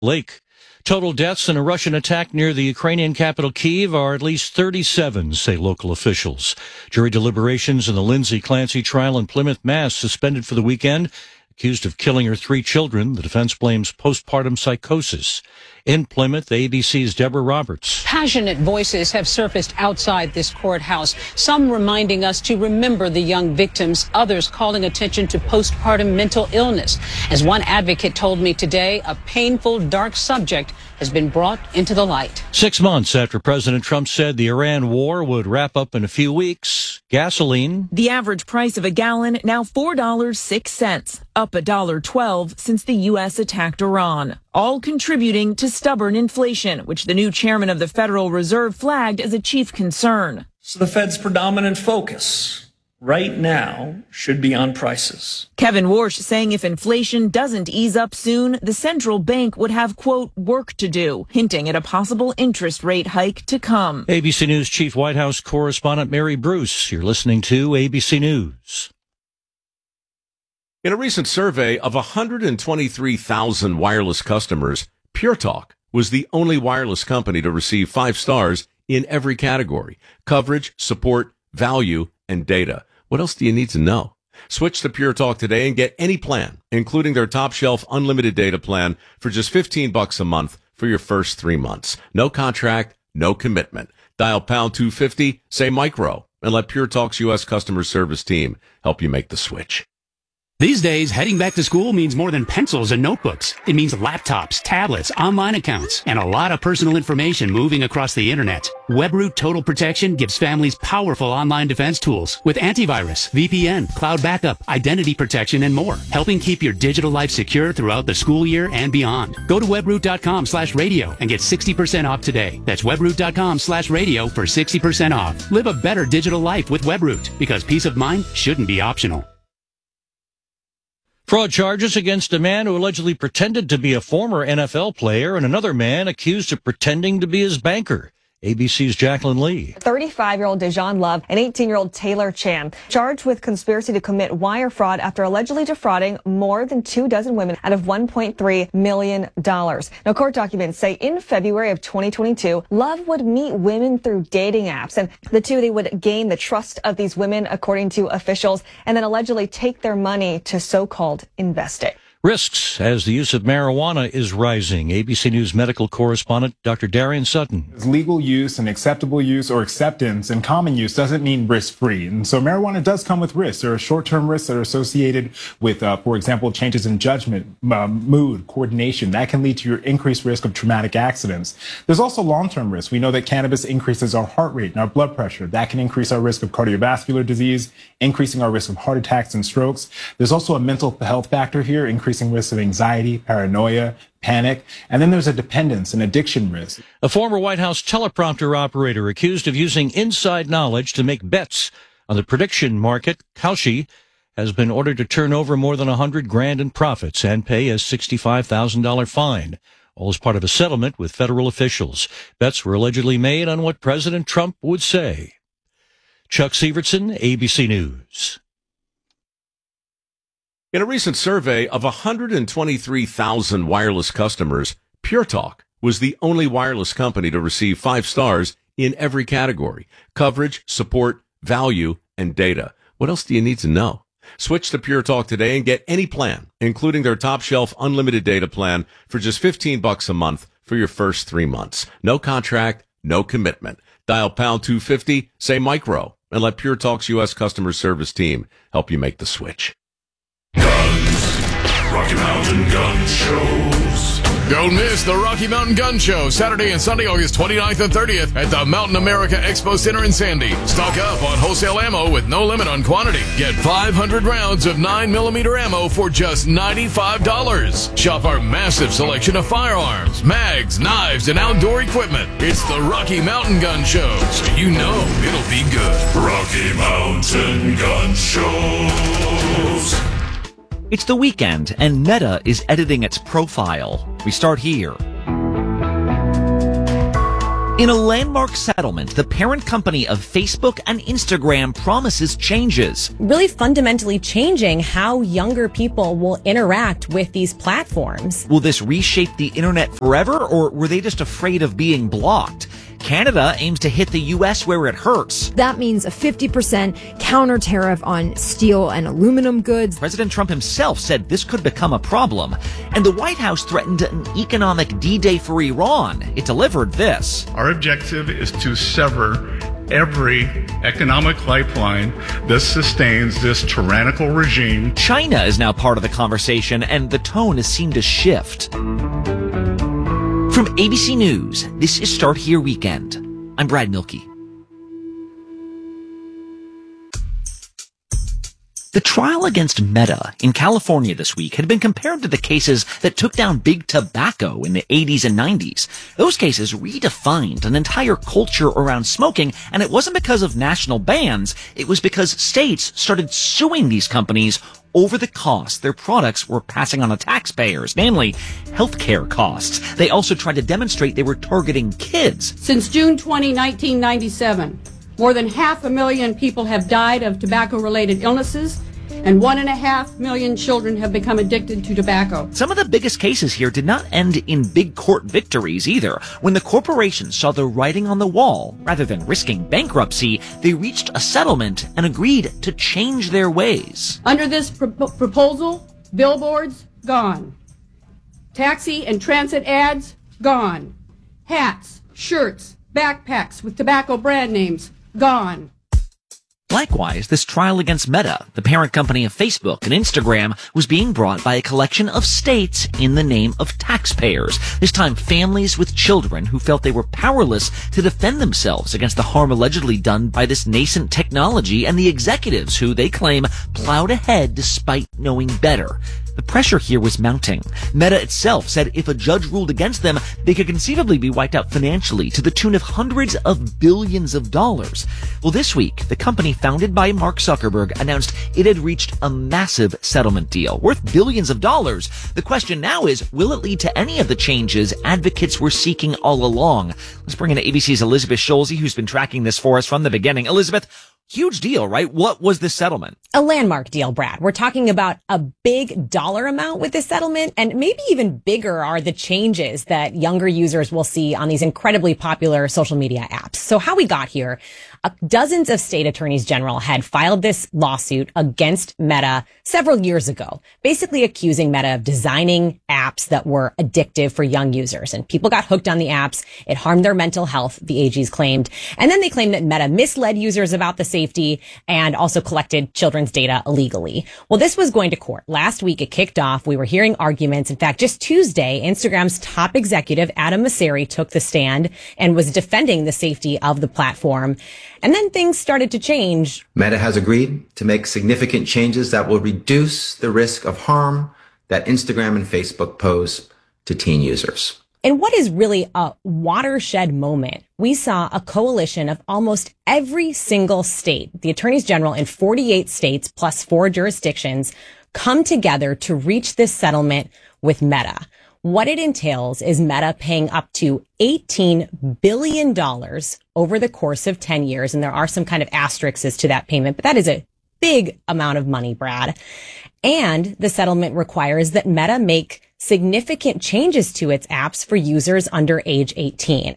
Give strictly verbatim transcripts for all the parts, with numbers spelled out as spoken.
Lake. Total deaths in a Russian attack near the Ukrainian capital Kyiv are at least thirty-seven, say local officials. Jury deliberations in the Lindsay Clancy trial in Plymouth, Mass. Suspended for the weekend. Accused of killing her three children, the defense blames postpartum psychosis. In Plymouth, A B C's Deborah Roberts. Passionate voices have surfaced outside this courthouse, some reminding us to remember the young victims, others calling attention to postpartum mental illness. As one advocate told me today, a painful, dark subject has been brought into the light. Six months after President Trump said the Iran war would wrap up in a few weeks, gasoline. The average price of a gallon now four dollars and six cents, up one dollar and twelve cents since the U S attacked Iran, all contributing to stubborn inflation, which the new chairman of the Federal Reserve flagged as a chief concern. So the Fed's predominant focus right now should be on prices. Kevin Warsh saying if inflation doesn't ease up soon, the central bank would have, quote, work to do, hinting at a possible interest rate hike to come. A B C News Chief White House correspondent Mary Bruce. You're listening to A B C News. In a recent survey of one hundred twenty-three thousand wireless customers, Pure Talk was the only wireless company to receive five stars in every category: coverage, support, value, and data. What else do you need to know? Switch to Pure Talk today and get any plan, including their top shelf unlimited data plan for just fifteen bucks a month for your first three months. No contract, no commitment. Dial pound two fifty, say micro, and let Pure Talk's U S customer service team help you make the switch. These days, heading back to school means more than pencils and notebooks. It means laptops, tablets, online accounts, and a lot of personal information moving across the internet. WebRoot Total Protection gives families powerful online defense tools with antivirus, V P N, cloud backup, identity protection, and more, helping keep your digital life secure throughout the school year and beyond. Go to webroot.com slash radio and get sixty percent off today. That's webroot.com slash radio for sixty percent off. Live a better digital life with WebRoot, because peace of mind shouldn't be optional. Fraud charges against a man who allegedly pretended to be a former N F L player and another man accused of pretending to be his banker. A B C's Jacqueline Lee. thirty-five-year-old Dejan Love and eighteen-year-old Taylor Chan charged with conspiracy to commit wire fraud after allegedly defrauding more than two dozen women out of one point three million dollars. Now, court documents say in February of twenty twenty-two, Love would meet women through dating apps, and the two, they would gain the trust of these women, according to officials, and then allegedly take their money to so-called investing. Risks as the use of marijuana is rising. A B C News medical correspondent Doctor Darian Sutton. Legal use and acceptable use or acceptance and common use doesn't mean risk-free. And so marijuana does come with risks. There are short-term risks that are associated with, uh, for example, changes in judgment, uh, mood, coordination. That can lead to your increased risk of traumatic accidents. There's also long-term risks. We know that cannabis increases our heart rate and our blood pressure. That can increase our risk of cardiovascular disease, increasing our risk of heart attacks and strokes. There's also a mental health factor here, increasing increasing risks of anxiety, paranoia, panic, and then there's a dependence and addiction risk. A former White House teleprompter operator accused of using inside knowledge to make bets on the prediction market, Kaushi, has been ordered to turn over more than a hundred grand in profits and pay a sixty-five thousand dollars fine. All as part of a settlement with federal officials. Bets were allegedly made on what President Trump would say. Chuck Severson, A B C News. In a recent survey of one hundred twenty-three thousand wireless customers, Pure Talk was the only wireless company to receive five stars in every category: coverage, support, value, and data. What else do you need to know? Switch to Pure Talk today and get any plan, including their top shelf unlimited data plan for just fifteen bucks a month for your first three months. No contract, no commitment. Dial pound two fifty, say micro, and let Pure Talk's U S customer service team help you make the switch. Guns. Rocky Mountain Gun Shows. Don't miss the Rocky Mountain Gun Show, Saturday and Sunday, August twenty-ninth and thirtieth at the Mountain America Expo Center in Sandy. Stock up on wholesale ammo with no limit on quantity. Get five hundred rounds of nine millimeter ammo for just ninety-five dollars. Shop our massive selection of firearms, mags, knives, and outdoor equipment. It's the Rocky Mountain Gun Show, so you know it'll be good. Rocky Mountain Gun Shows. It's the weekend, and Meta is editing its profile. We start here. In a landmark settlement, the parent company of Facebook and Instagram promises changes. Really fundamentally changing how younger people will interact with these platforms. Will this reshape the internet forever, or were they just afraid of being blocked? Canada aims to hit the U S where it hurts. That means a fifty percent counter tariff on steel and aluminum goods. President Trump himself said this could become a problem. And the White House threatened an economic D-Day for Iran. It delivered this. Our objective is to sever every economic lifeline that sustains this tyrannical regime. China is now part of the conversation, and the tone has seemed to shift. From A B C News, this is Start Here Weekend. I'm Brad Milkey. The trial against Meta in California this week had been compared to the cases that took down big tobacco in the eighties and nineties. Those cases redefined an entire culture around smoking, and it wasn't because of national bans. It was because states started suing these companies over the costs their products were passing on to taxpayers, namely healthcare costs. They also tried to demonstrate they were targeting kids. Since June twentieth, nineteen ninety-seven, more than half a million people have died of tobacco-related illnesses, and one and a half million children have become addicted to tobacco. Some of the biggest cases here did not end in big court victories either. When the corporations saw the writing on the wall, rather than risking bankruptcy, they reached a settlement and agreed to change their ways. Under this pro- proposal, billboards, gone. Taxi and transit ads, gone. Hats, shirts, backpacks with tobacco brand names, gone. Likewise, this trial against Meta, the parent company of Facebook and Instagram, was being brought by a collection of states in the name of taxpayers. This time, families with children who felt they were powerless to defend themselves against the harm allegedly done by this nascent technology, and the executives who, they claim, plowed ahead despite knowing better. The pressure here was mounting. Meta itself said if a judge ruled against them, they could conceivably be wiped out financially to the tune of hundreds of billions of dollars. Well, this week, the company founded by Mark Zuckerberg announced it had reached a massive settlement deal worth billions of dollars. The question now is, will it lead to any of the changes advocates were seeking all along? Let's bring in A B C's Elizabeth Scholze, who's been tracking this for us from the beginning. Elizabeth, huge deal, right? What was this settlement? A landmark deal, Brad. We're talking about a big dollar amount with this settlement, and maybe even bigger are the changes that younger users will see on these incredibly popular social media apps. So how we got here, uh, dozens of state attorneys general had filed this lawsuit against Meta several years ago, basically accusing Meta of designing apps that were addictive for young users. And people got hooked on the apps. It harmed their mental health, the A Gs claimed. And then they claimed that Meta misled users about the safety and also collected children's data illegally. Well, this was going to court. Last week, it kicked off. We were hearing arguments. In fact, just Tuesday, Instagram's top executive, Adam Mosseri, took the stand and was defending the safety of the platform. And then things started to change. Meta has agreed to make significant changes that will reduce the risk of harm that Instagram and Facebook pose to teen users. In what is really a watershed moment, we saw a coalition of almost every single state, the attorneys general in forty-eight states plus four jurisdictions, come together to reach this settlement with Meta. What it entails is Meta paying up to eighteen billion dollars over the course of ten years. And there are some kind of asterisks to that payment, but that is a big amount of money, Brad. And the settlement requires that Meta make significant changes to its apps for users under age eighteen.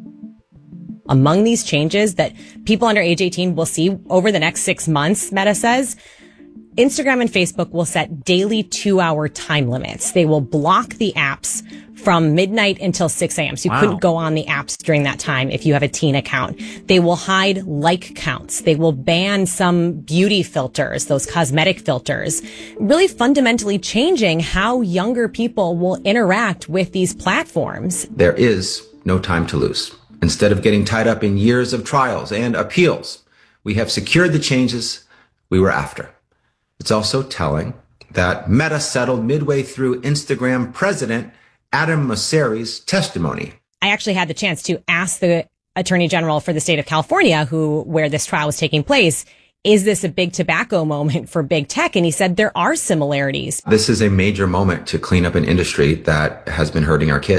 Among these changes that people under age eighteen will see over the next six months, Meta says, Instagram and Facebook will set daily two-hour time limits. They will block the apps from midnight until six a.m. So you wow. couldn't go on the apps during that time if you have a teen account. They will hide like counts. They will ban some beauty filters, those cosmetic filters, really fundamentally changing how younger people will interact with these platforms. There is no time to lose. Instead of getting tied up in years of trials and appeals, we have secured the changes we were after. It's also telling that Meta settled midway through Instagram president Adam Mosseri's testimony. I actually had the chance to ask the Attorney General for the state of California, who where this trial was taking place, is this a big tobacco moment for big tech? And he said there are similarities. This is a major moment to clean up an industry that has been hurting our kids.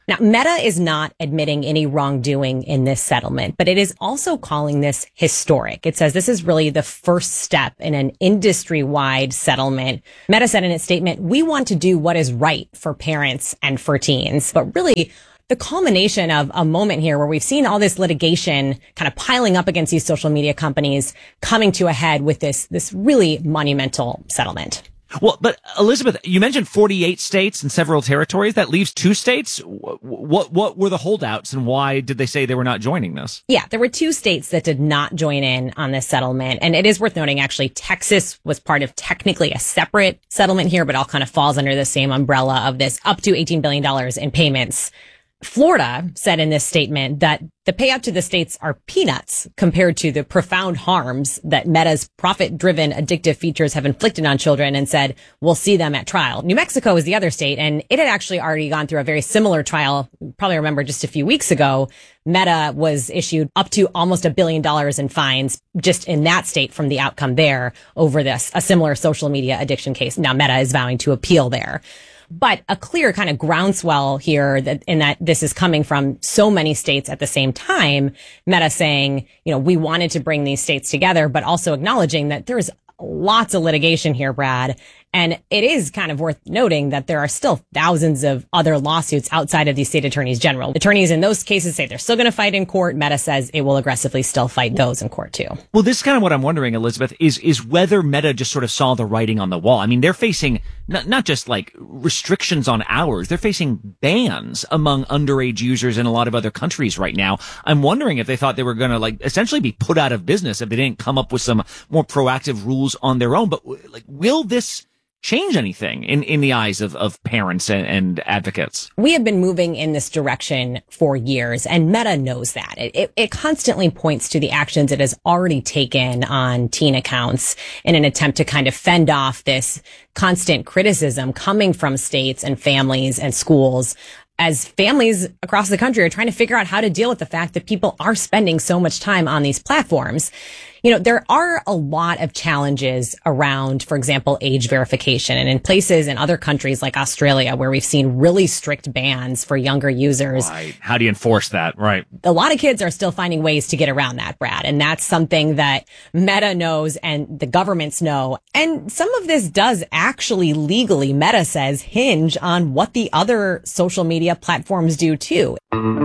Now, Meta is not admitting any wrongdoing in this settlement, but it is also calling this historic. It says this is really the first step in an industry-wide settlement. Meta said in its statement, we want to do what is right for parents and for teens. But really, the culmination of a moment here where we've seen all this litigation kind of piling up against these social media companies coming to a head with this, this really monumental settlement. Well, but Elizabeth, you mentioned forty-eight states and several territories. That leaves two states. What, what, what were the holdouts and why did they say they were not joining this? Yeah, there were two states that did not join in on this settlement. And it is worth noting, actually, Texas was part of technically a separate settlement here, but all kind of falls under the same umbrella of this up to eighteen billion dollars in payments. Florida said in this statement that the payout to the states are peanuts compared to the profound harms that Meta's profit-driven addictive features have inflicted on children, and said, we'll see them at trial. New Mexico is the other state, and it had actually already gone through a very similar trial. You probably remember just a few weeks ago, Meta was issued up to almost a billion dollars in fines just in that state from the outcome there over this, a similar social media addiction case. Now Meta is vowing to appeal there. But a clear kind of groundswell here that in that this is coming from so many states at the same time. Meta saying, you know, we wanted to bring these states together, but also acknowledging that there's lots of litigation here, Brad. And it is kind of worth noting that there are still thousands of other lawsuits outside of these state attorneys general. Attorneys in those cases say they're still going to fight in court. Meta says it will aggressively still fight those in court too. Well, this is kind of what I'm wondering, Elizabeth, is is whether Meta just sort of saw the writing on the wall. I mean, they're facing not, not just like restrictions on hours. They're facing bans among underage users in a lot of other countries right now. I'm wondering if they thought they were going to like essentially be put out of business if they didn't come up with some more proactive rules on their own. But like, will this change anything in, in the eyes of, of parents and, and advocates? We have been moving in this direction for years, and Meta knows that. It, it, it constantly points to the actions it has already taken on teen accounts in an attempt to kind of fend off this constant criticism coming from states and families and schools as families across the country are trying to figure out how to deal with the fact that people are spending so much time on these platforms. You know, there are a lot of challenges around, for example, age verification. And in places in other countries like Australia, where we've seen really strict bans for younger users. Right. How do you enforce that? Right. A lot of kids are still finding ways to get around that, Brad. And that's something that Meta knows and the governments know. And some of this does actually legally, Meta says, hinge on what the other social media platforms do too.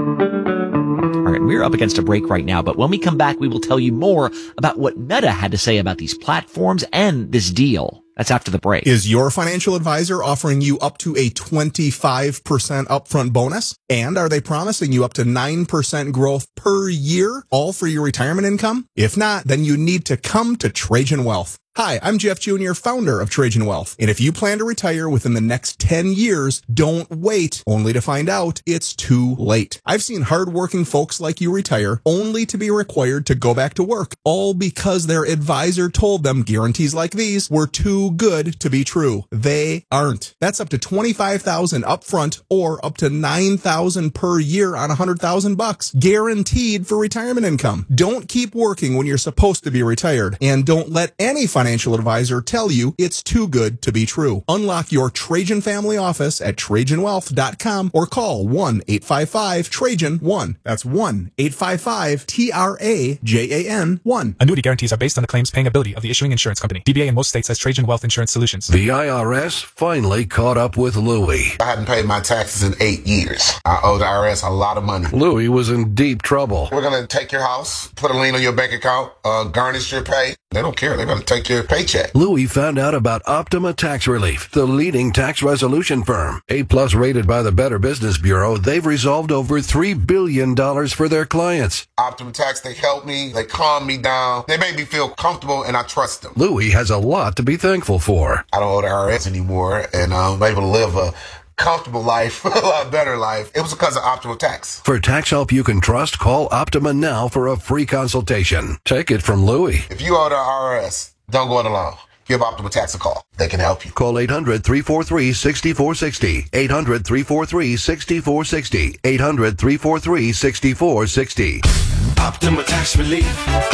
All right, we're up against a break right now, but when we come back, we will tell you more about what Meta had to say about these platforms and this deal. That's after the break. Is your financial advisor offering you up to a twenty-five percent upfront bonus? And are they promising you up to nine percent growth per year, all for your retirement income? If not, then you need to come to Trajan Wealth. Hi, I'm Jeff Junior, founder of Trajan Wealth. And if you plan to retire within the next ten years, don't wait only to find out it's too late. I've seen hardworking folks like you retire only to be required to go back to work, all because their advisor told them guarantees like these were too good to be true. They aren't. That's up to twenty-five thousand dollars upfront or up to nine thousand dollars per year on one hundred thousand bucks, guaranteed for retirement income. Don't keep working when you're supposed to be retired, and don't let any financial financial advisor tell you it's too good to be true. Unlock your Trajan family office at Trajan Wealth dot com or call one eight five five Trajan one. That's one eight five five T R A J A N one. Annuity guarantees are based on the claims paying ability of the issuing insurance company. D B A in most states has Trajan Wealth Insurance Solutions. The I R S finally caught up with Louie. I hadn't paid my taxes in eight years. I owe the I R S a lot of money. Louie was in deep trouble. We're going to take your house, put a lien on your bank account, uh, garnish your pay. They don't care. They're going to take your paycheck. Louie found out about Optima Tax Relief, the leading tax resolution firm. A-plus rated by the Better Business Bureau, they've resolved over three billion dollars for their clients. Optima Tax, they help me. They calm me down. They make me feel comfortable, and I trust them. Louie has a lot to be thankful for. I don't owe the I R S anymore, and I'm able to live a comfortable life, a lot better life. It was because of Optima Tax. For tax help you can trust, call Optima now for a free consultation. Take it from Louie. If you owe the I R S, don't go it alone. Give Optima Tax a call. They can help you. Call eight hundred, three four three, six four six zero. eight hundred, three four three, six four six zero. eight hundred, three four three, six four six zero. Optima Tax Relief.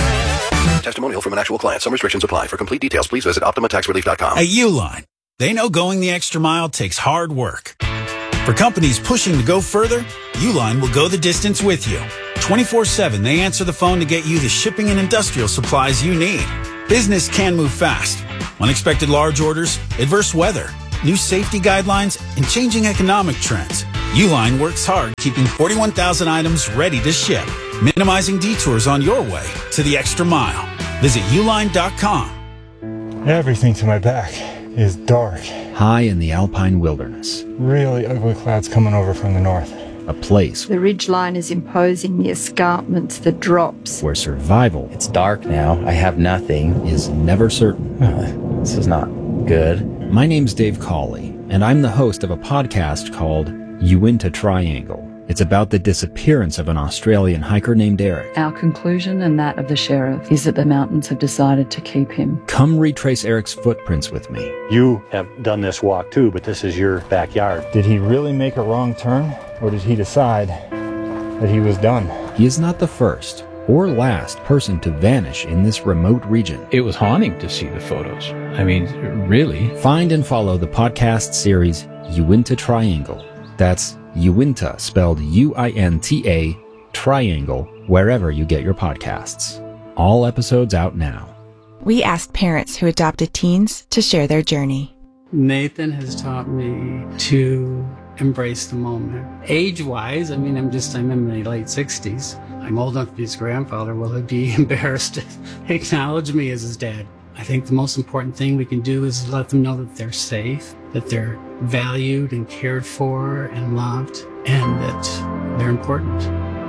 Testimonial from an actual client. Some restrictions apply. For complete details, please visit Optima Tax Relief dot com. At Uline, they know going the extra mile takes hard work. For companies pushing to go further, Uline will go the distance with you. twenty-four seven, they answer the phone to get you the shipping and industrial supplies you need. Business can move fast. Unexpected large orders, adverse weather, new safety guidelines, and changing economic trends. Uline works hard keeping forty-one thousand items ready to ship, minimizing detours on your way to the extra mile. Visit uline dot com. Everything to my back is dark. High in the alpine wilderness. Really ugly clouds coming over from the north. A place the ridgeline is imposing, the escarpments, the drops. where survival, It's dark now. I have nothing. is never certain. Uh, this is not good. My name's Dave Cawley, and I'm the host of a podcast called Uinta Triangle. It's about the disappearance of an Australian hiker named Eric. Our conclusion and that of the sheriff is that the mountains have decided to keep him. Come retrace Eric's footprints with me. You have done this walk too, but this is your backyard. Did he really make a wrong turn, or did he decide that he was done? He is not the first or last person to vanish in this remote region. It was haunting to see the photos. I mean, really. Find and follow the podcast series Uinta Triangle. That's Uinta, spelled U I N T A, Triangle, wherever you get your podcasts. All episodes out now. We asked parents who adopted teens to share their journey. Nathan has taught me to embrace the moment. Age-wise, I mean, I'm just, I'm in my late sixties. I'm old enough to be his grandfather. Will he be embarrassed to acknowledge me as his dad? I think the most important thing we can do is let them know that they're safe, that they're valued and cared for and loved, and that they're important.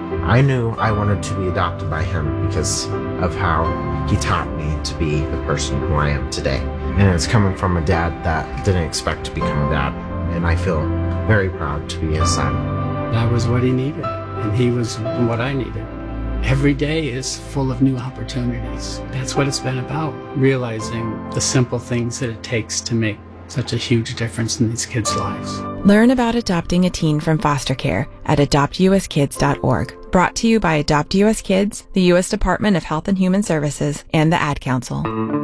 I knew I wanted to be adopted by him because of how he taught me to be the person who I am today. And it's coming from a dad that didn't expect to become a dad, and I feel very proud to be his son. That was what he needed, and he was what I needed. Every day is full of new opportunities. That's what it's been about, realizing the simple things that it takes to make such a huge difference in these kids' lives. Learn about adopting a teen from foster care at adopt u s kids dot org. Brought to you by Adopt U S Kids, the U S Department of Health and Human Services, and the Ad Council.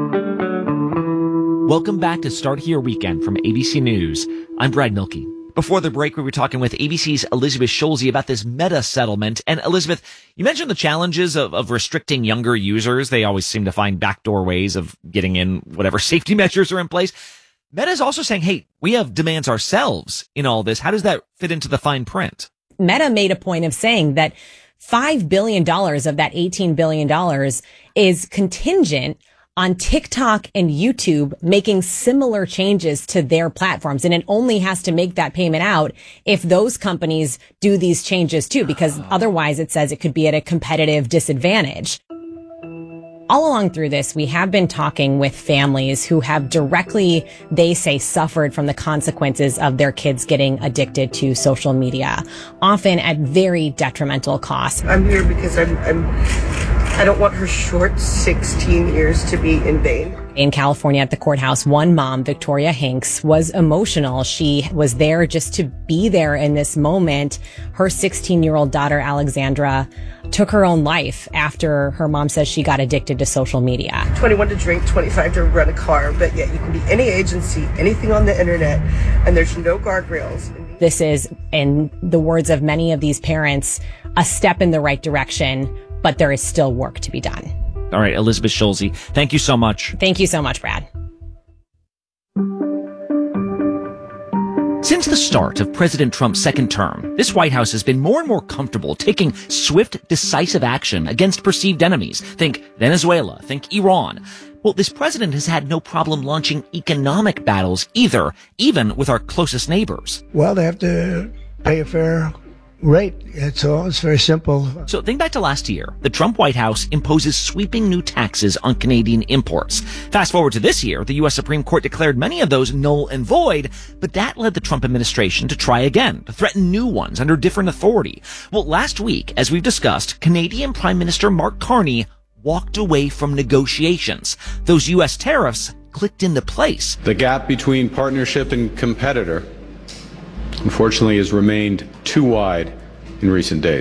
Welcome back to Start Here Weekend from A B C News. I'm Brad Milkey. Before the break, we were talking with A B C's Elizabeth Schulze about this Meta settlement. And Elizabeth, you mentioned the challenges of, of restricting younger users. They always seem to find backdoor ways of getting in whatever safety measures are in place. Meta is also saying, hey, we have demands ourselves in all this. How does that fit into the fine print? Meta made a point of saying that five billion dollars of that eighteen billion dollars is contingent on TikTok and YouTube making similar changes to their platforms. And it only has to make that payment out if those companies do these changes too, because otherwise it says it could be at a competitive disadvantage. All along through this, we have been talking with families who have directly, they say, suffered from the consequences of their kids getting addicted to social media, often at very detrimental cost. I'm here because I'm, I'm, I don't want her short sixteen years to be in vain. In California at the courthouse, one mom, Victoria Hanks, was emotional. She was there just to be there in this moment. Her sixteen-year-old daughter, Alexandra, took her own life after her mom says she got addicted to social media. twenty-one to drink, twenty-five to run a car, but yet you can be any age and see anything on the internet, and there's no guardrails. This is, in the words of many of these parents, a step in the right direction, but there is still work to be done. All right, Elizabeth Schulze, thank you so much. Thank you so much, Brad. Since the start of President Trump's second term, this White House has been more and more comfortable taking swift, decisive action against perceived enemies. Think Venezuela, think Iran. Well, this president has had no problem launching economic battles either, even with our closest neighbors. Well, they have to pay a fair rate. That's all. It's very simple. So think back to last year. The Trump White House imposes sweeping new taxes on Canadian imports. Fast forward to this year, the U S Supreme Court declared many of those null and void, but that led the Trump administration to try again, to threaten new ones under different authority. Well, last week, as we've discussed, Canadian Prime Minister Mark Carney walked away from negotiations. Those U S tariffs clicked into place. The gap between partnership and competitor, unfortunately, has remained too wide in recent days.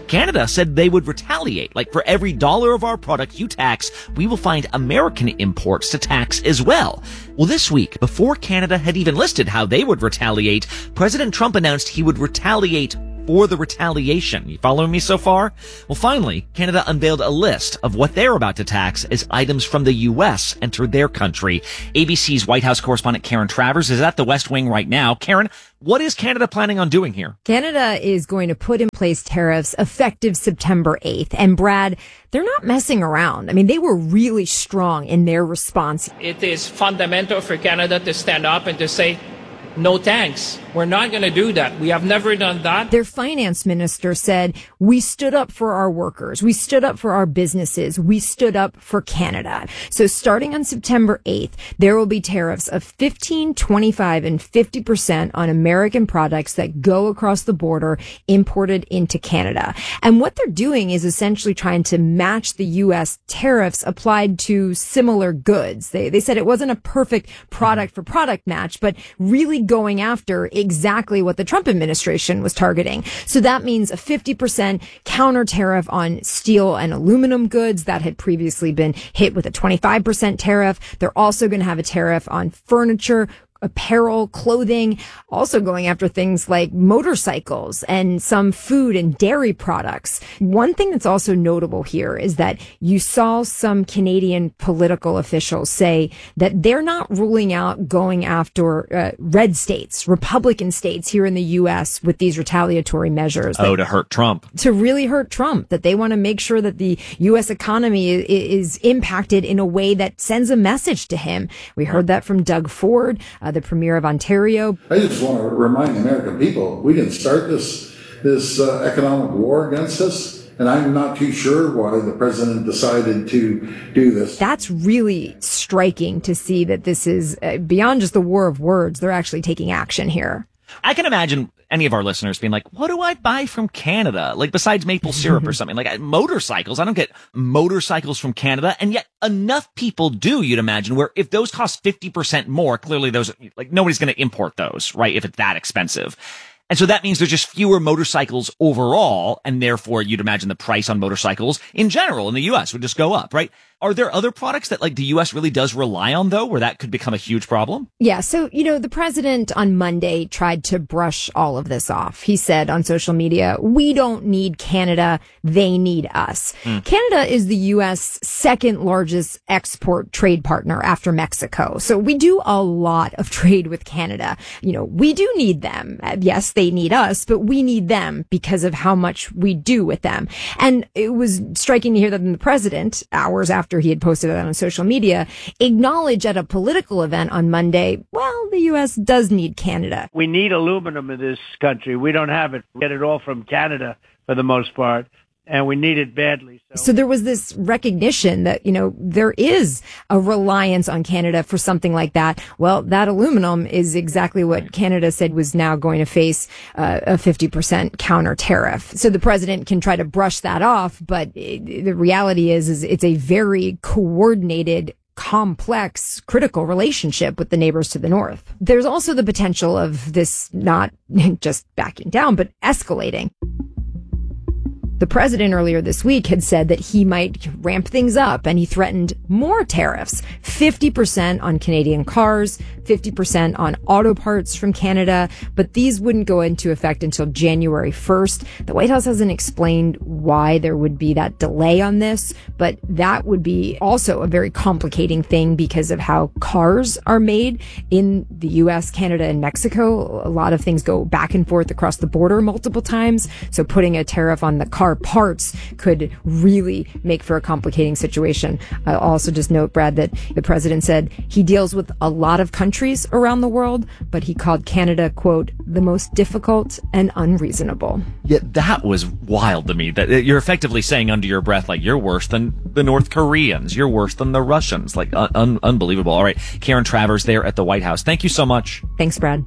Canada said they would retaliate. Like, for every dollar of our product you tax, we will find American imports to tax as well. Well, this week, before Canada had even listed how they would retaliate, President Trump announced he would retaliate for the retaliation. You following me so far? Well, finally, Canada unveiled a list of what they're about to tax as items from the U S enter their country. A B C's White House correspondent Karen Travers is at the West Wing right now. Karen, what is Canada planning on doing here? Canada is going to put in place tariffs effective September eighth. And Brad, they're not messing around. I mean, they were really strong in their response. It is fundamental for Canada to stand up and to say, no thanks. We're not going to do that. We have never done that. Their finance minister said, we stood up for our workers. We stood up for our businesses. We stood up for Canada. So starting on September eighth, there will be tariffs of fifteen, twenty-five, and fifty percent on American products that go across the border imported into Canada. And what they're doing is essentially trying to match the U S tariffs applied to similar goods. They, they said it wasn't a perfect product for product match, but really going after exactly what the Trump administration was targeting. So that means a fifty percent counter tariff on steel and aluminum goods that had previously been hit with a twenty-five percent tariff. They're also going to have a tariff on furniture, apparel, clothing, also going after things like motorcycles and some food and dairy products. One thing that's also notable here is that you saw some Canadian political officials say that they're not ruling out going after uh, red states, Republican states here in the U S with these retaliatory measures. Oh, to hurt Trump. To really hurt Trump, that they want to make sure that the U S economy is, is impacted in a way that sends a message to him. We heard that from Doug Ford, uh, the Premier of Ontario. I just want to remind the American people, we didn't start this this uh, economic war against us, and I'm not too sure why the president decided to do this. That's really striking to see that this is uh, beyond just the war of words. They're actually taking action here. I can imagine any of our listeners being like, what do I buy from Canada? Like, besides maple syrup or something, like I, motorcycles. I don't get motorcycles from Canada. And yet enough people do, you'd imagine, where if those cost fifty percent more, clearly those, like, nobody's going to import those, right? If it's that expensive. And so that means there's just fewer motorcycles overall, and therefore you'd imagine the price on motorcycles in general in the U S would just go up, right? Are there other products that, like, the U S really does rely on, though, where that could become a huge problem? Yeah. So, you know, the president on Monday tried to brush all of this off. He said on social media, we don't need Canada. They need us. Mm. Canada is the U S second largest export trade partner after Mexico. So we do a lot of trade with Canada. You know, we do need them. Yes, they need us, but we need them because of how much we do with them. And it was striking to hear that the president, hours after he had posted that on social media, acknowledged at a political event on Monday, well, the U S does need Canada. We need aluminum in this country. We don't have it. We get it all from Canada for the most part, and we need it badly. So. so there was this recognition that, you know, there is a reliance on Canada for something like that. Well, that aluminum is exactly what Canada said was now going to face uh, a fifty percent counter tariff. So the president can try to brush that off, but it, the reality is, is it's a very coordinated, complex, critical relationship with the neighbors to the north. There's also the potential of this not just backing down, but escalating. The president earlier this week had said that he might ramp things up, and he threatened more tariffs, fifty percent on Canadian cars, fifty percent on auto parts from Canada, but these wouldn't go into effect until January first. The White House hasn't explained why there would be that delay on this, but that would be also a very complicating thing because of how cars are made in the U S, Canada, and Mexico. A lot of things go back and forth across the border multiple times, so putting a tariff on the car parts could really make for a complicating situation. I'll also just note, Brad, that the president said he deals with a lot of countries around the world, but he called Canada, quote, the most difficult and unreasonable. Yeah, that was wild to me. That you're effectively saying under your breath, like, you're worse than the North Koreans. You're worse than the Russians. Like, un- unbelievable. All right. Karen Travers there at the White House. Thank you so much. Thanks, Brad.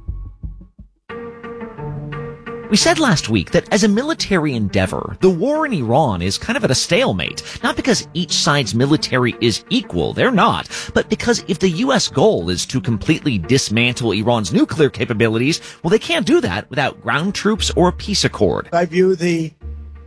We said last week that as a military endeavor, the war in Iran is kind of at a stalemate. Not because each side's military is equal, they're not, but because if the U S goal is to completely dismantle Iran's nuclear capabilities, well, they can't do that without ground troops or a peace accord. I view the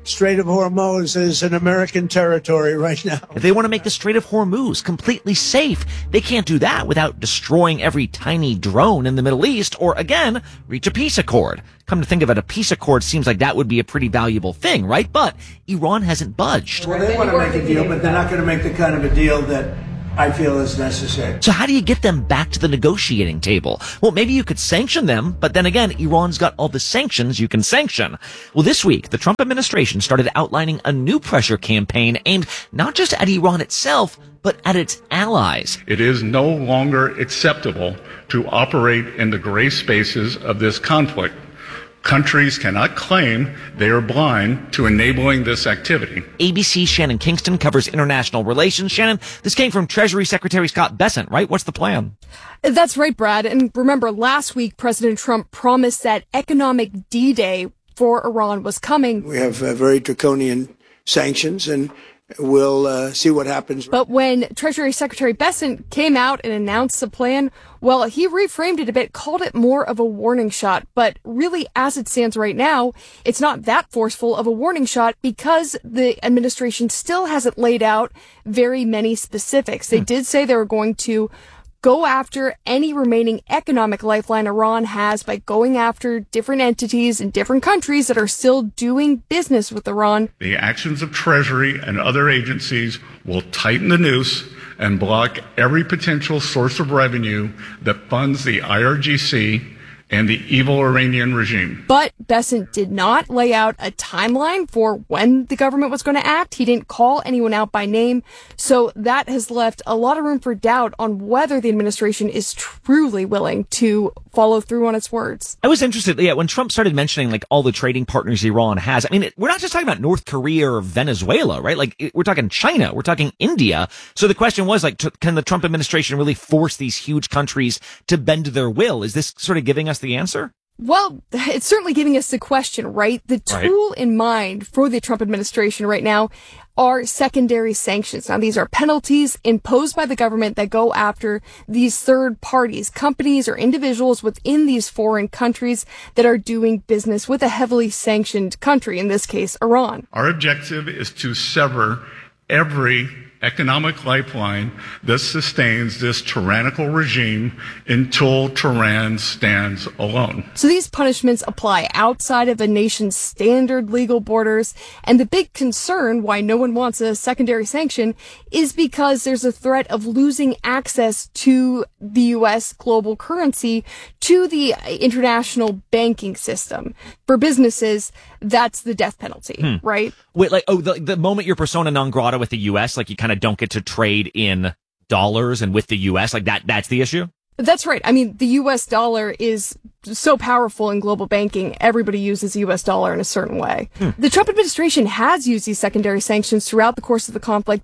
Strait of Hormuz is an American territory right now. If they want to make the Strait of Hormuz completely safe, they can't do that without destroying every tiny drone in the Middle East or, again, reach a peace accord. Come to think of it, a peace accord seems like that would be a pretty valuable thing, right? But Iran hasn't budged. Well, they want to make a deal, but they're not going to make the kind of a deal that I feel is necessary. So how do you get them back to the negotiating table? Well, maybe you could sanction them, but then again, Iran's got all the sanctions you can sanction. Well, this week, the Trump administration started outlining a new pressure campaign aimed not just at Iran itself, but at its allies. It is no longer acceptable to operate in the gray spaces of this conflict. Countries cannot claim they are blind to enabling this activity. A B C's Shannon Kingston covers international relations. Shannon, this came from Treasury Secretary Scott Bessent, right? What's the plan? That's right, Brad. And remember, last week, President Trump promised that economic D-Day for Iran was coming. We have uh, very draconian sanctions, and we'll uh, see what happens. But when Treasury Secretary Bessent came out and announced the plan, well, he reframed it a bit, called it more of a warning shot. But really, as it stands right now, it's not that forceful of a warning shot because the administration still hasn't laid out very many specifics. They did say they were going to go after any remaining economic lifeline Iran has by going after different entities in different countries that are still doing business with Iran. The actions of Treasury and other agencies will tighten the noose and block every potential source of revenue that funds the I R G C and the evil Iranian regime. But Bessent did not lay out a timeline for when the government was going to act. He didn't call anyone out by name. So that has left a lot of room for doubt on whether the administration is truly willing to follow through on its words. I was interested, yeah, when Trump started mentioning like all the trading partners Iran has. I mean, it, we're not just talking about North Korea or Venezuela, right? Like it, we're talking China, we're talking India. So the question was like, t- can the Trump administration really force these huge countries to bend to their will? Is this sort of giving us the answer? Well, it's certainly giving us the question, right? The tool right. in mind for the Trump administration right now are secondary sanctions. Now, these are penalties imposed by the government that go after these third parties, companies or individuals within these foreign countries that are doing business with a heavily sanctioned country, in this case, Iran. Our objective is to sever every economic lifeline that sustains this tyrannical regime until Tehran stands alone. So these punishments apply outside of a nation's standard legal borders. And the big concern why no one wants a secondary sanction is because there's a threat of losing access to the U S global currency, to the international banking system. For businesses, that's the death penalty, hmm. right? Wait, like, oh, the, the moment you're persona non grata with the U S, like you kind of don't get to trade in dollars and with the U S, like that, that's the issue? That's right. I mean, the U S dollar is so powerful in global banking. Everybody uses the U S dollar in a certain way. Hmm. The Trump administration has used these secondary sanctions throughout the course of the conflict.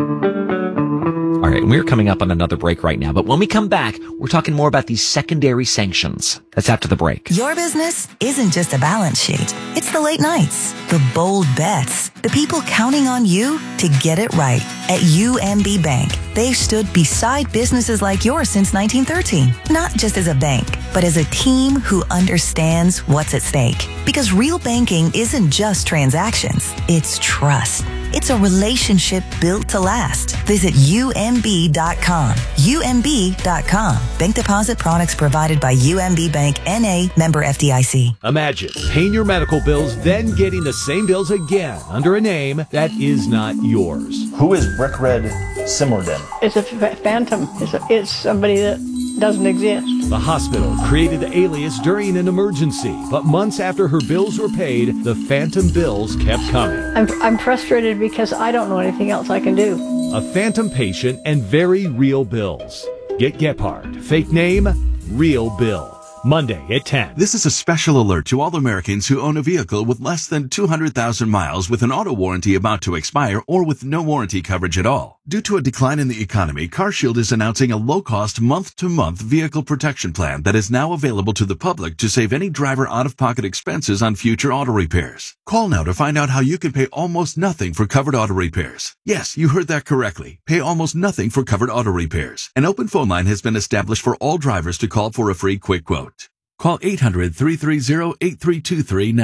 All right, we're coming up on another break right now, but when we come back, we're talking more about these secondary sanctions. That's after the break. Your business isn't just a balance sheet. It's the late nights, the bold bets, the people counting on you to get it right. At U M B Bank, they've stood beside businesses like yours since nineteen thirteen, not just as a bank, but as a team who understands what's at stake. Because real banking isn't just transactions, it's trust. It's a relationship built to last. Visit U M B dot com. U M B dot com. Bank deposit products provided by U M B Bank N A, member F D I C. Imagine paying your medical bills, then getting the same bills again under a name that is not yours. Who is Rick Red Simmerden? It's a f- phantom. It's, a, it's somebody that doesn't exist. The hospital created the alias during an emergency, but months after her bills were paid, the phantom bills kept coming. I'm, I'm frustrated because I don't know anything else I can do. A phantom patient and very real bills. Get Gephardt. Fake name, real bill. Monday at ten. This is a special alert to all Americans who own a vehicle with less than two hundred thousand miles with an auto warranty about to expire or with no warranty coverage at all. Due to a decline in the economy, CarShield is announcing a low-cost month-to-month vehicle protection plan that is now available to the public to save any driver out-of-pocket expenses on future auto repairs. Call now to find out how you can pay almost nothing for covered auto repairs. Yes, you heard that correctly. Pay almost nothing for covered auto repairs. An open phone line has been established for all drivers to call for a free quick quote. Call eight hundred, three three zero, eight three two three now.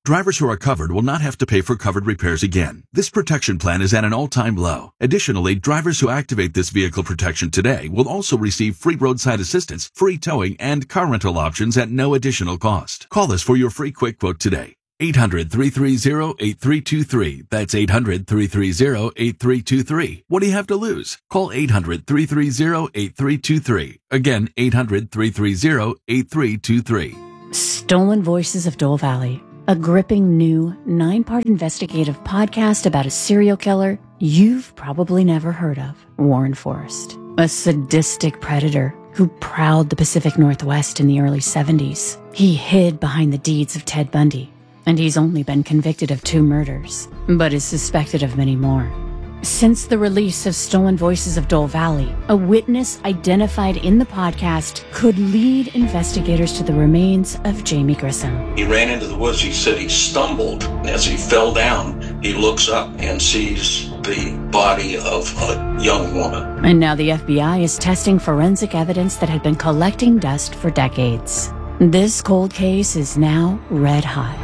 Drivers who are covered will not have to pay for covered repairs again. This protection plan is at an all-time low. Additionally, drivers who activate this vehicle protection today will also receive free roadside assistance, free towing, and car rental options at no additional cost. Call us for your free quick quote today. eight hundred, three three zero, eight three two three. That's eight hundred, three three zero, eight three two three. What do you have to lose? Call eight hundred, three three zero, eight three two three. Again, eight hundred, three three zero, eight three two three. Stolen Voices of Dole Valley, a gripping new nine-part investigative podcast about a serial killer you've probably never heard of, Warren Forrest, a sadistic predator who prowled the Pacific Northwest in the early seventies. He hid behind the deeds of Ted Bundy, and he's only been convicted of two murders, but is suspected of many more. Since the release of Stolen Voices of Dole Valley, a witness identified in the podcast could lead investigators to the remains of Jamie Grissom. He ran into the woods. He said he stumbled. As he fell down, he looks up and sees the body of a young woman. And now the F B I is testing forensic evidence that had been collecting dust for decades. This cold case is now red hot.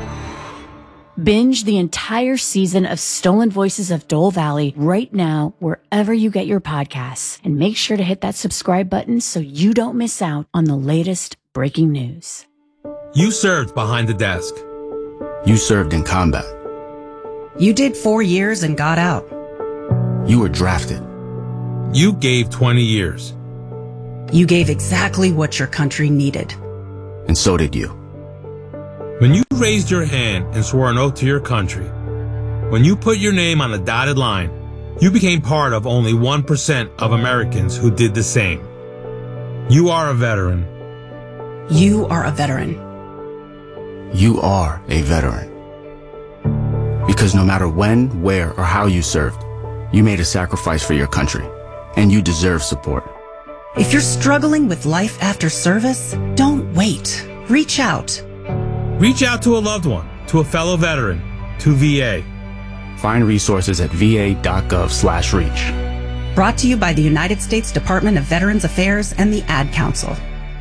Binge the entire season of Stolen Voices of Dole Valley right now, wherever you get your podcasts. And make sure to hit that subscribe button so you don't miss out on the latest breaking news. You served behind the desk. You served in combat. You did four years and got out. You were drafted. You gave twenty years. You gave exactly what your country needed. And so did you. When you raised your hand and swore an oath to your country, when you put your name on a dotted line, you became part of only one percent of Americans who did the same. You are a veteran. You are a veteran. You are a veteran. Because no matter when, where, or how you served, you made a sacrifice for your country, and you deserve support. If you're struggling with life after service, don't wait. Reach out. Reach out to a loved one, to a fellow veteran, to V A. Find resources at va.gov slash reach. Brought to you by the United States Department of Veterans Affairs and the Ad Council.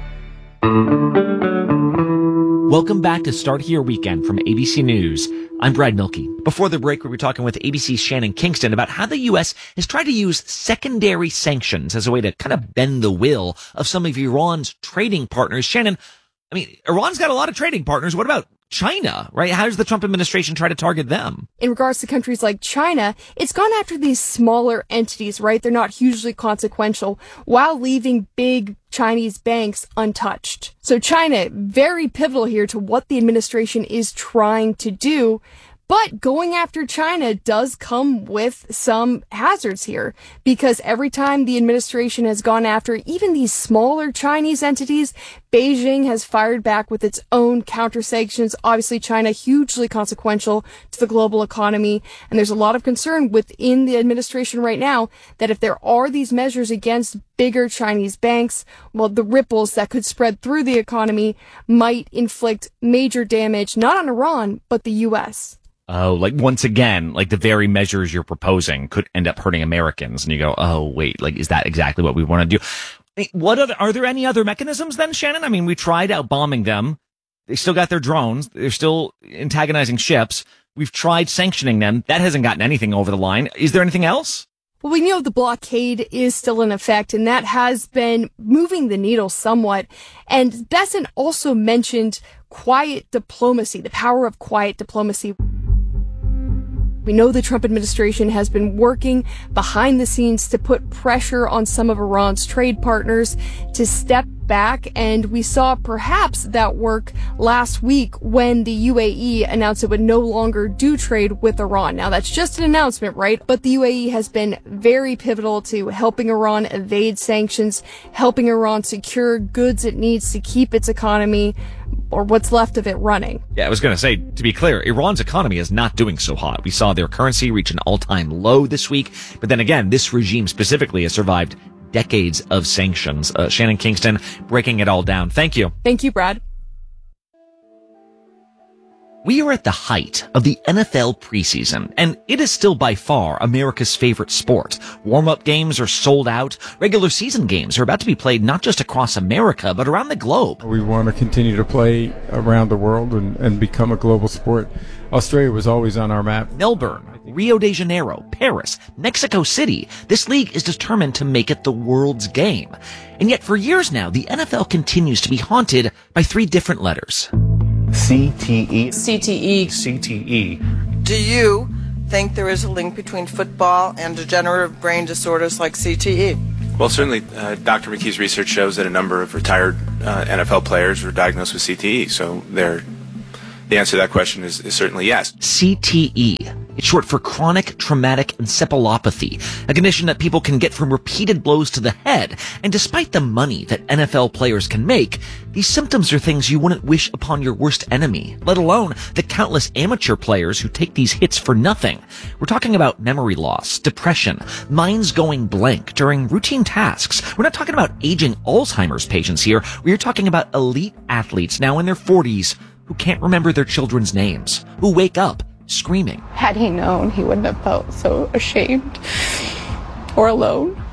Welcome back to Start Here Weekend from A B C News. I'm Brad Milkey. Before the break, we were talking with A B C's Shannon Kingston about how the U S has tried to use secondary sanctions as a way to kind of bend the will of some of Iran's trading partners. Shannon, I mean, Iran's got a lot of trading partners. What about China, right? How does the Trump administration try to target them? In regards to countries like China, it's gone after these smaller entities, right? They're not hugely consequential, while leaving big Chinese banks untouched. So China, very pivotal here to what the administration is trying to do. But going after China does come with some hazards here, because every time the administration has gone after even these smaller Chinese entities, Beijing has fired back with its own counter sanctions. Obviously, China hugely consequential to the global economy. And there's a lot of concern within the administration right now that if there are these measures against bigger Chinese banks, well, the ripples that could spread through the economy might inflict major damage, not on Iran, but the U S. Oh, like once again, like the very measures you're proposing could end up hurting Americans. And you go, oh, wait, like, is that exactly what we want to do? I mean, what are, are there any other mechanisms then, Shannon? I mean, we tried out bombing them. They still got their drones. They're still antagonizing ships. We've tried sanctioning them. That hasn't gotten anything over the line. Is there anything else? Well, we know the blockade is still in effect, and that has been moving the needle somewhat. And Bessent also mentioned quiet diplomacy, the power of quiet diplomacy. We know the Trump administration has been working behind the scenes to put pressure on some of Iran's trade partners to step back, and we saw perhaps that work last week when the U A E announced it would no longer do trade with Iran. Now, that's just an announcement, right? But the U A E has been very pivotal to helping Iran evade sanctions, helping Iran secure goods it needs to keep its economy, or what's left of it, running. Yeah, I was going to say, to be clear, Iran's economy is not doing so hot. We saw their currency reach an all-time low this week. But then again, this regime specifically has survived decades of sanctions. Uh, Shannon Kingston breaking it all down. Thank you. Thank you, Brad. We are at the height of the N F L preseason, and it is still by far America's favorite sport. Warm-up games are sold out. Regular season games are about to be played not just across America, but around the globe. We want to continue to play around the world and, and become a global sport. Australia was always on our map. Melbourne, Rio de Janeiro, Paris, Mexico City. This league is determined to make it the world's game. And yet for years now, the N F L continues to be haunted by three different letters. C T E. C T E. C T E. Do you think there is a link between football and degenerative brain disorders like C T E? Well, certainly, uh, Doctor McKee's research shows that a number of retired uh, N F L players were diagnosed with C T E. So they're, the answer to that question is, is certainly yes. C T E. It's short for chronic traumatic encephalopathy, a condition that people can get from repeated blows to the head. And despite the money that N F L players can make, these symptoms are things you wouldn't wish upon your worst enemy, let alone the countless amateur players who take these hits for nothing. We're talking about memory loss, depression, minds going blank during routine tasks. We're not talking about aging Alzheimer's patients here. We're talking about elite athletes now in their forties who can't remember their children's names, who wake up screaming. Had he known, he wouldn't have felt so ashamed or alone.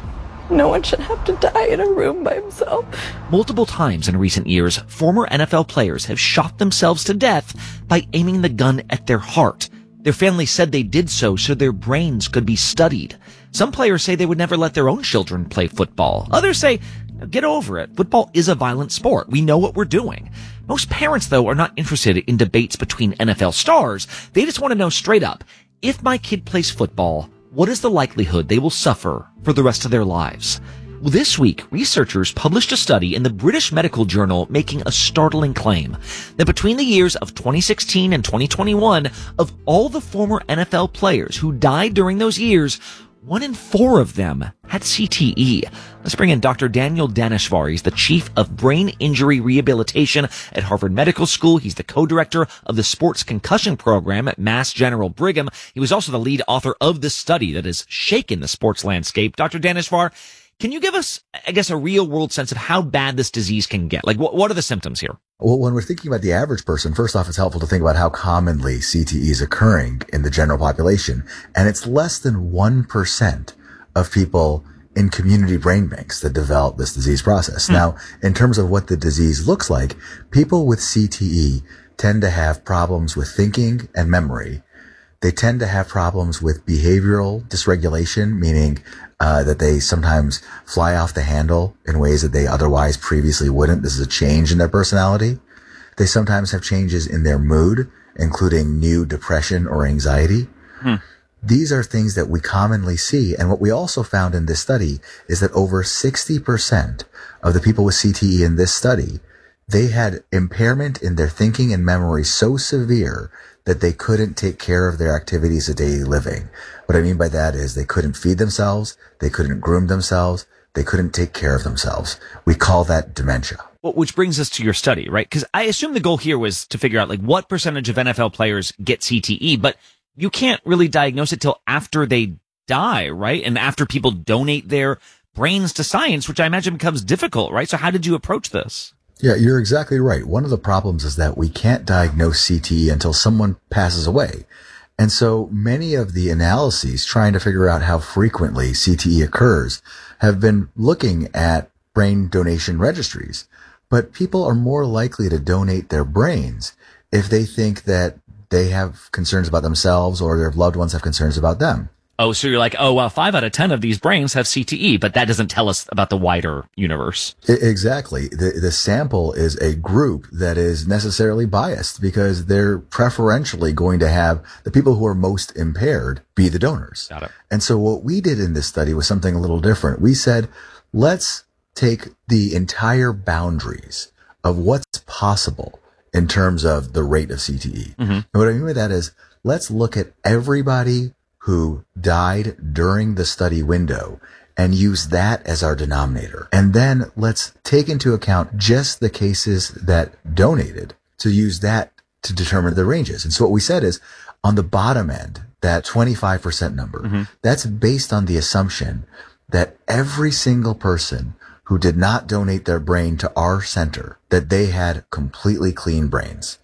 No one should have to die in a room by himself. Multiple times in recent years, former N F L players have shot themselves to death by aiming the gun at their heart. Their families said they did so so their brains could be studied. Some players say they would never let their own children play football. Others say, get over it. Football is a violent sport. We know what we're doing. Most parents, though, are not interested in debates between N F L stars. They just want to know straight up, if my kid plays football, what is the likelihood they will suffer for the rest of their lives? Well, this week, researchers published a study in the British Medical Journal making a startling claim that between the years of twenty sixteen and twenty twenty-one, of all the former N F L players who died during those years, one in four of them had C T E. Let's bring in Doctor Daniel Daneshvar. He's the chief of brain injury rehabilitation at Harvard Medical School. He's the co-director of the sports concussion program at Mass General Brigham. He was also the lead author of this study that has shaken the sports landscape. Doctor Daneshvar, can you give us, I guess, a real world sense of how bad this disease can get? Like, what, what are the symptoms here? Well, when we're thinking about the average person, first off, it's helpful to think about how commonly C T E is occurring in the general population. And it's less than one percent of people in community brain banks that develop this disease process. Mm. Now, in terms of what the disease looks like, people with C T E tend to have problems with thinking and memory. They tend to have problems with behavioral dysregulation, meaning uh, that they sometimes fly off the handle in ways that they otherwise previously wouldn't. This is a change in their personality. They sometimes have changes in their mood, including new depression or anxiety. Hmm. These are things that we commonly see. And what we also found in this study is that over sixty percent of the people with C T E in this study, they had impairment in their thinking and memory so severe that they couldn't take care of their activities of daily living. What I mean by that is they couldn't feed themselves, they couldn't groom themselves, they couldn't take care of themselves. We call that dementia. Well, which brings us to your study, right? Because I assume the goal here was to figure out, like, what percentage of N F L players get C T E, but you can't really diagnose it till after they die, right? And after people donate their brains to science, which I imagine becomes difficult, right? So how did you approach this? Yeah, you're exactly right. One of the problems is that we can't diagnose C T E until someone passes away. And so many of the analyses trying to figure out how frequently C T E occurs have been looking at brain donation registries. But people are more likely to donate their brains if they think that they have concerns about themselves or their loved ones have concerns about them. Oh, so you're like, oh, well, five out of ten of these brains have C T E, but that doesn't tell us about the wider universe. Exactly. The, the sample is a group that is necessarily biased because they're preferentially going to have the people who are most impaired be the donors. Got it. And so what we did in this study was something a little different. We said, let's take the entire boundaries of what's possible in terms of the rate of C T E. Mm-hmm. And what I mean by that is, let's look at everybody who died during the study window and use that as our denominator. And then let's take into account just the cases that donated to use that to determine the ranges. And so what we said is, on the bottom end, that twenty-five percent number, mm-hmm. that's based on the assumption that every single person who did not donate their brain to our center, that they had completely clean brains.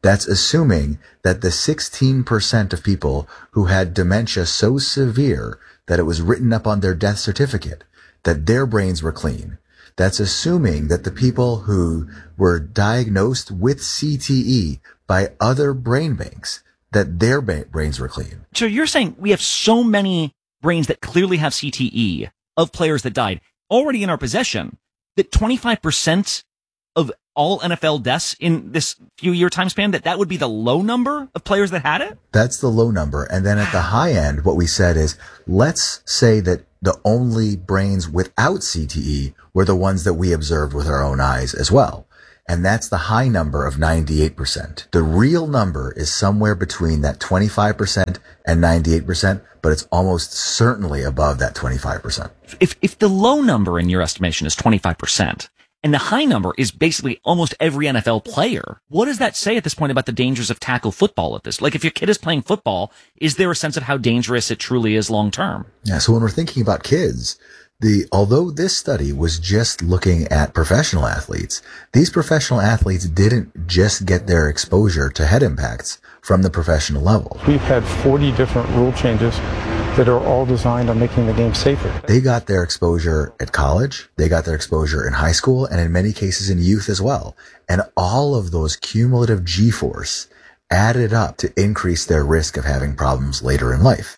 That's assuming that the sixteen percent of people who had dementia so severe that it was written up on their death certificate, that their brains were clean. That's assuming that the people who were diagnosed with C T E by other brain banks, that their ba- brains were clean. So you're saying we have so many brains that clearly have C T E of players that died already in our possession that twenty-five percent of all N F L deaths in this few year time span, that that would be the low number of players that had it? That's the low number. And then at the high end, what we said is, let's say that the only brains without C T E were the ones that we observed with our own eyes as well. And that's the high number of ninety-eight percent. The real number is somewhere between that twenty-five percent and ninety-eight percent, but it's almost certainly above that twenty-five percent. If, if the low number in your estimation is twenty-five percent, and the high number is basically almost every N F L player, what does that say at this point about the dangers of tackle football at this? Like, if your kid is playing football, is there a sense of how dangerous it truly is long term? Yeah, so when we're thinking about kids, the although this study was just looking at professional athletes, these professional athletes didn't just get their exposure to head impacts from the professional level. We've had forty different rule changes that are all designed on making the game safer. They got their exposure at college, they got their exposure in high school, and in many cases in youth as well. And all of those cumulative G-force added up to increase their risk of having problems later in life.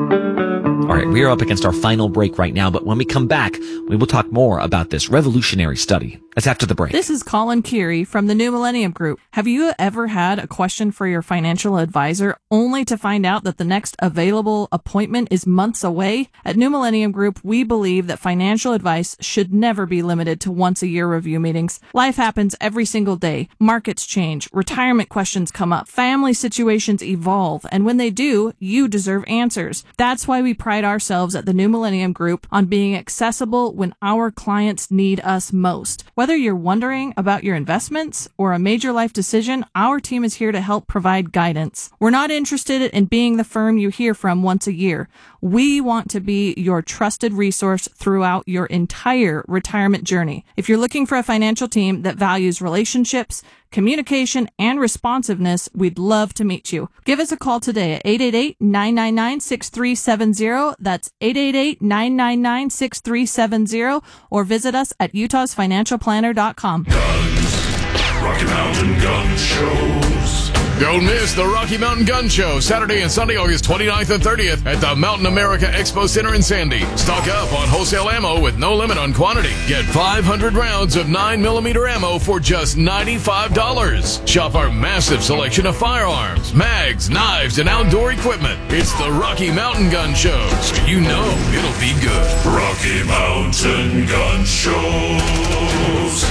All right, we are up against our final break right now, but when we come back, we will talk more about this revolutionary study. That's after the break. This is Colin Curie from the New Millennium Group. Have you ever had a question for your financial advisor only to find out that the next available appointment is months away? At New Millennium Group, we believe that financial advice should never be limited to once a year review meetings. Life happens every single day. Markets change, retirement questions come up, family situations evolve, and when they do, you deserve answers. That's why we pride ourselves at the New Millennium Group on being accessible when our clients need us most. Whether you're wondering about your investments or a major life decision, our team is here to help provide guidance. We're not interested in being the firm you hear from once a year. We want to be your trusted resource throughout your entire retirement journey. If you're looking for a financial team that values relationships, communication, and responsiveness, we'd love to meet you. Give us a call today at eight eight eight, nine nine nine, six three seven zero. That's eight eight eight, nine nine nine, six three seven zero, or visit us at utahs financial planner dot com. Rocky Mountain Gun Shows. Don't miss the Rocky Mountain Gun Show, Saturday and Sunday, August twenty-ninth and thirtieth at the Mountain America Expo Center in Sandy. Stock up on wholesale ammo with no limit on quantity. Get five hundred rounds of nine millimeter ammo for just ninety-five dollars. Shop our massive selection of firearms, mags, knives, and outdoor equipment. It's the Rocky Mountain Gun Show, so you know it'll be good. Rocky Mountain Gun Shows.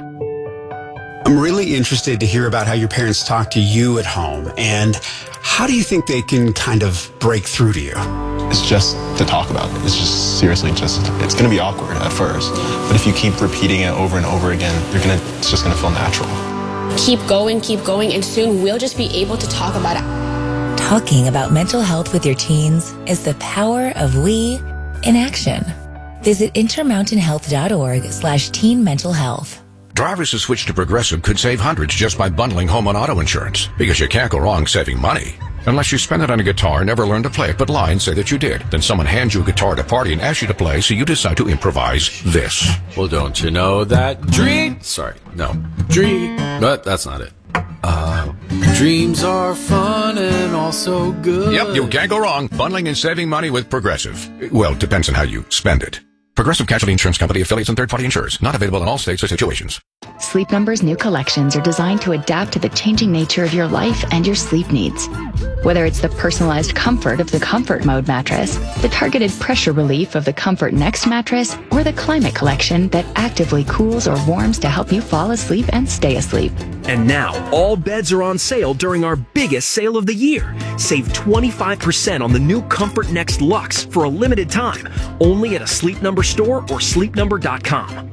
I'm really interested to hear about how your parents talk to you at home, and how do you think they can kind of break through to you? It's just to talk about it. It's just seriously just, it's going to be awkward at first, but if you keep repeating it over and over again, you're going to, it's just going to feel natural. Keep going, keep going, and soon we'll just be able to talk about it. Talking about mental health with your teens is the power of we in action. Visit intermountain health dot org slash teen mental health. Drivers who switch to Progressive could save hundreds just by bundling home and auto insurance, because you can't go wrong saving money. Unless you spend it on a guitar, never learn to play it, but lie and say that you did. Then someone hands you a guitar at a party and asks you to play, so you decide to improvise this. Well, don't you know that dream... Sorry, no. Dream... But that's not it. Uh, dreams are fun and also good. Yep, you can't go wrong bundling and saving money with Progressive. Well, depends on how you spend it. Progressive Casualty Insurance Company, affiliates, and third-party insurers. Not available in all states or situations. Sleep Number's new collections are designed to adapt to the changing nature of your life and your sleep needs. Whether it's the personalized comfort of the Comfort Mode mattress, the targeted pressure relief of the Comfort Next mattress, or the Climate Collection that actively cools or warms to help you fall asleep and stay asleep. And now, all beds are on sale during our biggest sale of the year. Save twenty-five percent on the new Comfort Next Luxe for a limited time, only at a Sleep Number store or sleep number dot com.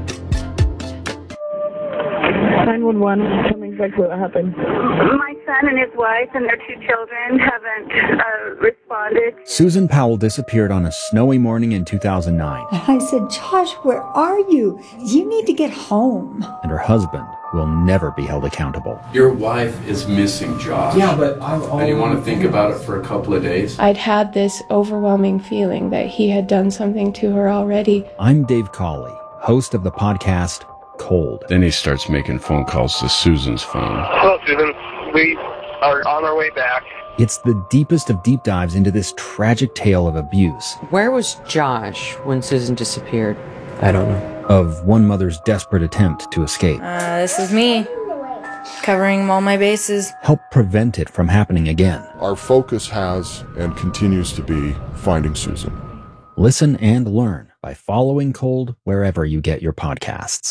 nine one one, tell me exactly what happened. My son and his wife and their two children haven't uh, responded Susan Powell disappeared on a snowy morning in two thousand nine. And I said, Josh, where are you? You need to get home. And her husband will never be held accountable. Your wife is missing, Josh. Yeah, but I've And you want to think about it for a couple of days? I'd had this overwhelming feeling that he had done something to her already. I'm Dave Cawley, host of the podcast Cold. Then he starts making phone calls to Susan's phone. Hello, Susan. We are on our way back. It's the deepest of deep dives into this tragic tale of abuse. Where was Josh when Susan disappeared? I don't know. Of one mother's desperate attempt to escape. Uh, this is me, covering all my bases. Help prevent it from happening again. Our focus has and continues to be finding Susan. Listen and learn by following Cold wherever you get your podcasts.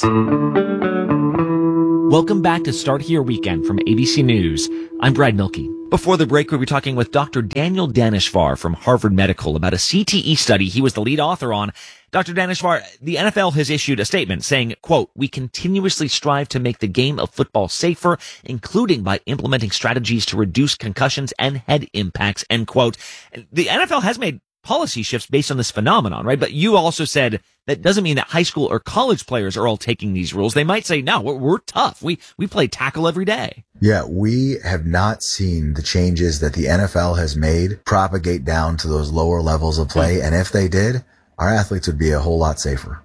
Welcome back to Start Here Weekend from A B C News. I'm Brad Milkey. Before the break, we'll be talking with Doctor Daniel Daneshvar from Harvard Medical about a C T E study he was the lead author on. Doctor Daneshvar, the N F L has issued a statement saying, quote, "We continuously strive to make the game of football safer, including by implementing strategies to reduce concussions and head impacts," end quote. The N F L has made policy shifts based on this phenomenon, right? But you also said that doesn't mean that high school or college players are all taking these rules. They might say, no, we're, we're tough. We, we play tackle every day. Yeah, we have not seen the changes that the N F L has made propagate down to those lower levels of play. And if they did, our athletes would be a whole lot safer.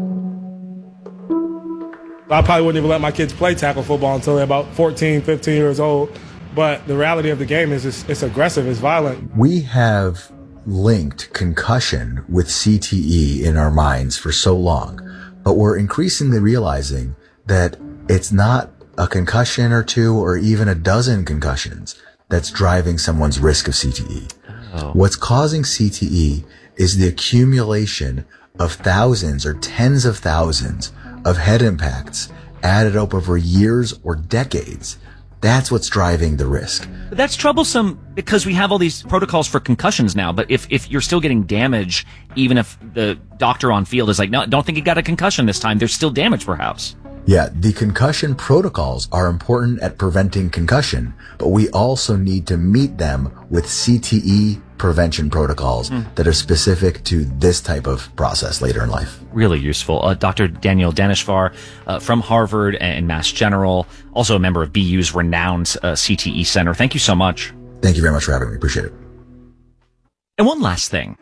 I probably wouldn't even let my kids play tackle football until they're about fourteen, fifteen years old. But the reality of the game is it's, it's aggressive, it's violent. We have linked concussion with C T E in our minds for so long, but we're increasingly realizing that it's not a concussion or two or even a dozen concussions that's driving someone's risk of C T E. Oh. What's causing C T E is the accumulation of thousands or tens of thousands of head impacts added up over years or decades. That's what's driving the risk. But that's troublesome because we have all these protocols for concussions now. But if, if you're still getting damage, even if the doctor on field is like, no, don't think you got a concussion this time, there's still damage perhaps. Yeah, the concussion protocols are important at preventing concussion, but we also need to meet them with C T E prevention protocols mm. that are specific to this type of process later in life. Really useful. Uh, Doctor Daniel Daneshvar uh, from Harvard and Mass General, also a member of B U's renowned uh, C T E Center. Thank you so much. Thank you very much for having me. Appreciate it. And one last thing.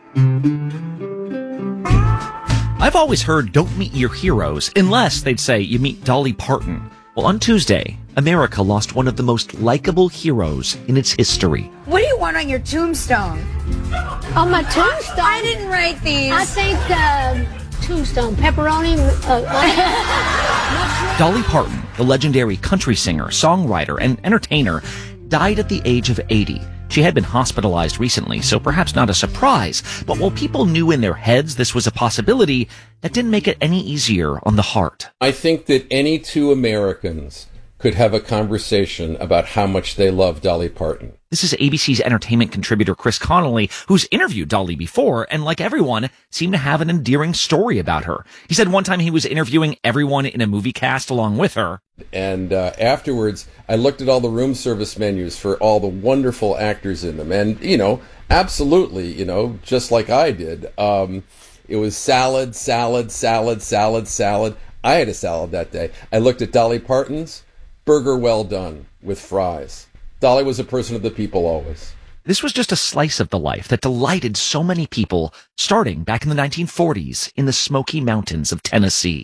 I've always heard don't meet your heroes unless they'd say you meet Dolly Parton. Well, on Tuesday, America lost one of the most likable heroes in its history. What do you want on your tombstone? On my tombstone? I didn't write these. I think uh, tombstone, pepperoni. Uh, Dolly Parton, the legendary country singer, songwriter, and entertainer, died at the age of eighty. She had been hospitalized recently, so perhaps not a surprise. But while people knew in their heads this was a possibility, that didn't make it any easier on the heart. I think that any two Americans could have a conversation about how much they love Dolly Parton. This is A B C's entertainment contributor Chris Connolly, who's interviewed Dolly before, and like everyone, seemed to have an endearing story about her. He said one time he was interviewing everyone in a movie cast along with her. And uh, afterwards, I looked at all the room service menus for all the wonderful actors in them. And, you know, absolutely, you know, just like I did. Um, it was salad, salad, salad, salad, salad. I had a salad that day. I looked at Dolly Parton's. Burger well done with fries. Dolly was a person of the people always. This was just a slice of the life that delighted so many people, starting back in the nineteen forties in the Smoky Mountains of Tennessee.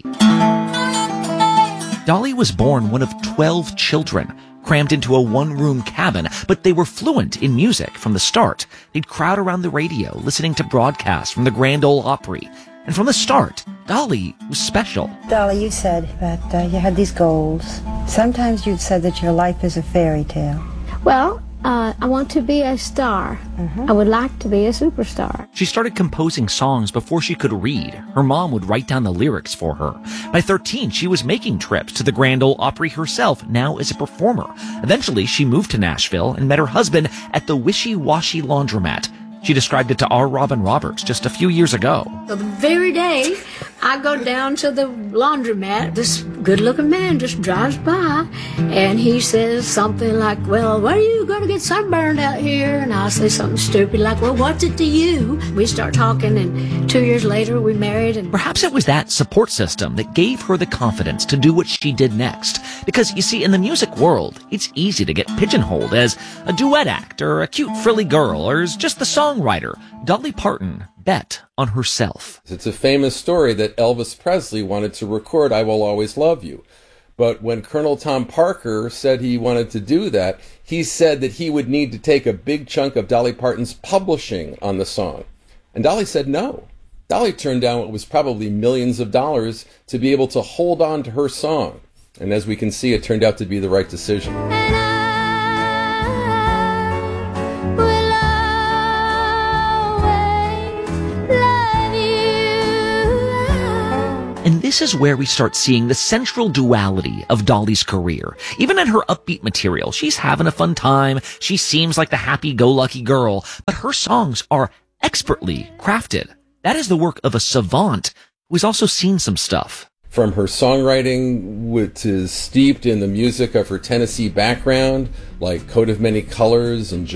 Dolly was born one of twelve children, crammed into a one-room cabin, but they were fluent in music from the start. They'd crowd around the radio, listening to broadcasts from the Grand Ole Opry. And from the start, Dolly was special. Dolly, you said that uh, you had these goals. Sometimes you've said that your life is a fairy tale. Well, uh, I want to be a star. Mm-hmm. I would like to be a superstar. She started composing songs before she could read. Her mom would write down the lyrics for her. By thirteen, she was making trips to the Grand Ole Opry herself, now as a performer. Eventually, she moved to Nashville and met her husband at the Wishy Washy Laundromat. She described it to our Robin Roberts just a few years ago. So the very day I go down to the laundromat. This good-looking man just drives by, and he says something like, well, what are you going to get sunburned out here? And I'll say something stupid like, well, what's it to you? We start talking, and two years later, we married. And Perhaps it was that support system that gave her the confidence to do what she did next. Because, you see, in the music world, it's easy to get pigeonholed as a duet act or a cute frilly girl or as just the songwriter. Dolly Parton bet on herself. It's a famous story that Elvis Presley wanted to record I Will Always Love You. But when Colonel Tom Parker said he wanted to do that, he said that he would need to take a big chunk of Dolly Parton's publishing on the song. And Dolly said no. Dolly turned down what was probably millions of dollars to be able to hold on to her song. And as we can see, it turned out to be the right decision. And this is where we start seeing the central duality of Dolly's career. Even in her upbeat material, she's having a fun time. She seems like the happy-go-lucky girl, but her songs are expertly crafted. That is the work of a savant who has also seen some stuff. From her songwriting, which is steeped in the music of her Tennessee background, like Coat of Many Colors and